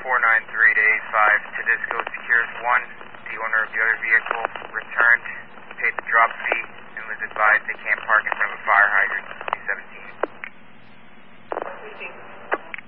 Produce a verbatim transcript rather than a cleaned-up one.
four nine three to eight five, Tedisco secures one. The owner of the other vehicle returned.